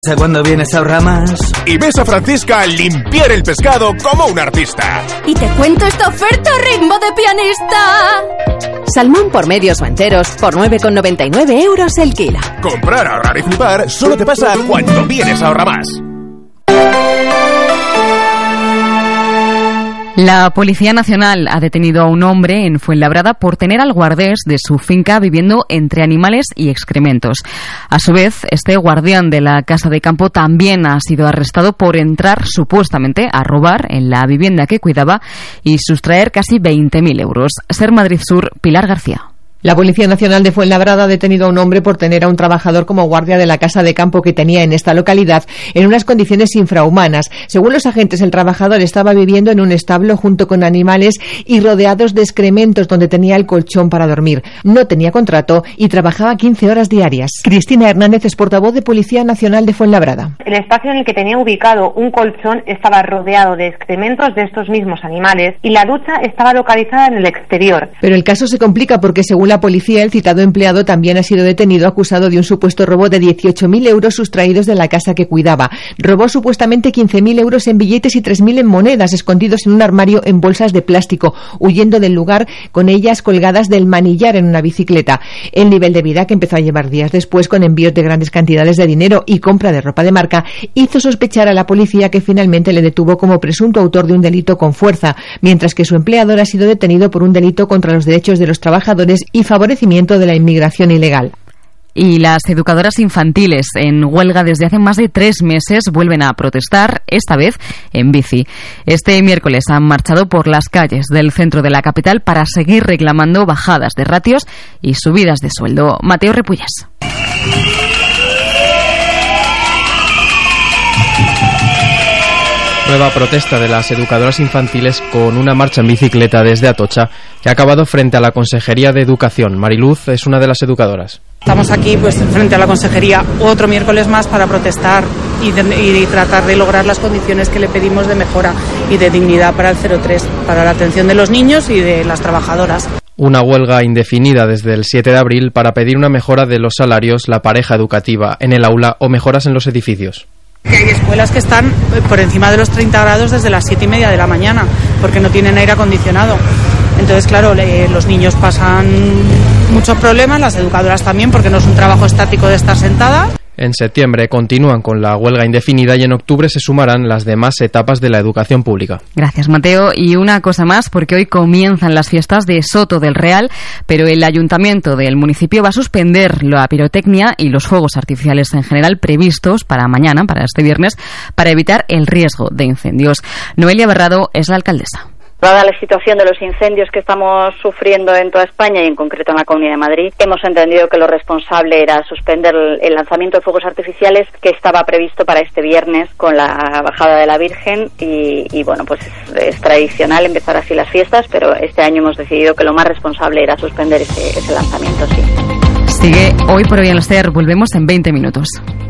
Cuando vienes a Ahorramás y ves a Francisca limpiar el pescado como un artista. Y te cuento esta oferta a ritmo de pianista. Salmón por medios o enteros por 9,99 € el kilo. Comprar, ahorrar y flipar solo te pasa cuando vienes a Ahorramás. La Policía Nacional ha detenido a un hombre en Fuenlabrada por tener al guardés de su finca viviendo entre animales y excrementos. A su vez, este guardián de la casa de campo también ha sido arrestado por entrar supuestamente a robar en la vivienda que cuidaba y sustraer casi 20.000 €. Ser Madrid Sur, Pilar García. La Policía Nacional de Fuenlabrada ha detenido a un hombre por tener a un trabajador como guardia de la casa de campo que tenía en esta localidad en unas condiciones infrahumanas. Según los agentes, el trabajador estaba viviendo en un establo junto con animales y rodeados de excrementos donde tenía el colchón para dormir. No tenía contrato y trabajaba 15 horas diarias. Cristina Hernández es portavoz de Policía Nacional de Fuenlabrada. El espacio en el que tenía ubicado un colchón estaba rodeado de excrementos de estos mismos animales y la ducha estaba localizada en el exterior. Pero el caso se complica porque, según la policía, el citado empleado también ha sido detenido acusado de un supuesto robo de 18.000 € sustraídos de la casa que cuidaba. Robó supuestamente 15.000 € en billetes y 3.000 en monedas escondidos en un armario en bolsas de plástico, huyendo del lugar con ellas colgadas del manillar en una bicicleta. El nivel de vida, que empezó a llevar días después con envíos de grandes cantidades de dinero y compra de ropa de marca, hizo sospechar a la policía, que finalmente le detuvo como presunto autor de un delito con fuerza, mientras que su empleador ha sido detenido por un delito contra los derechos de los trabajadores y favorecimiento de la inmigración ilegal. Y las educadoras infantiles en huelga desde hace más de 3 meses vuelven a protestar, esta vez en bici. Este miércoles han marchado por las calles del centro de la capital para seguir reclamando bajadas de ratios y subidas de sueldo. Mateo Repullas. Nueva protesta de las educadoras infantiles con una marcha en bicicleta desde Atocha que ha acabado frente a la Consejería de Educación. Mariluz es una de las educadoras. Estamos aquí frente a la Consejería otro miércoles más para protestar y tratar de lograr las condiciones que le pedimos de mejora y de dignidad para el 03, para la atención de los niños y de las trabajadoras. Una huelga indefinida desde el 7 de abril para pedir una mejora de los salarios, la pareja educativa en el aula o mejoras en los edificios. Que hay escuelas que están por encima de los 30 grados desde las 7:30 de la mañana, porque no tienen aire acondicionado. Entonces, claro, los niños pasan muchos problemas, las educadoras también, porque no es un trabajo estático de estar sentada. En septiembre continúan con la huelga indefinida y en octubre se sumarán las demás etapas de la educación pública. Gracias, Mateo. Y una cosa más, porque hoy comienzan las fiestas de Soto del Real, pero el ayuntamiento del municipio va a suspender la pirotecnia y los fuegos artificiales en general previstos para mañana, para este viernes, para evitar el riesgo de incendios. Noelia Berrado es la alcaldesa. Dada la situación de los incendios que estamos sufriendo en toda España y en concreto en la Comunidad de Madrid, hemos entendido que lo responsable era suspender el lanzamiento de fuegos artificiales que estaba previsto para este viernes con la bajada de la Virgen y bueno, pues es tradicional empezar así las fiestas, pero este año hemos decidido que lo más responsable era suspender ese lanzamiento, sí. Sigue Hoy por Hoy en la SER, volvemos en 20 minutos.